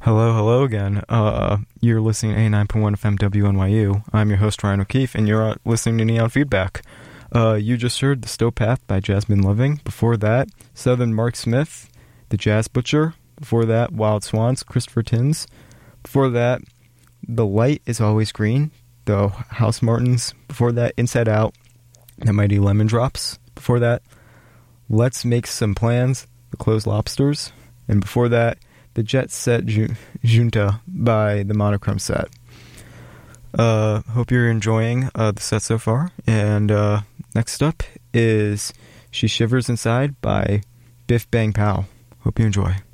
Hello, hello again. You're listening to 89.1 FM WNYU. I'm your host, Ryan O'Keefe, and you're listening to Neon Feedback. You just heard The Stowe Path by Jasmine Loving. Before that, Southern Mark Smith, The Jazz Butcher. Before that, Wild Swans, Christopher Tins. Before that, The Light is Always Green, the House Martins. Before that, Inside Out, The Mighty Lemon Drops. Before that, Let's Make Some Plans, The Closed Lobsters. And before that, The Jet Set Junta by The Monochrome Set. Hope you're enjoying the set so far. And next up is She Shivers Inside by Biff Bang Pow. Hope you enjoy.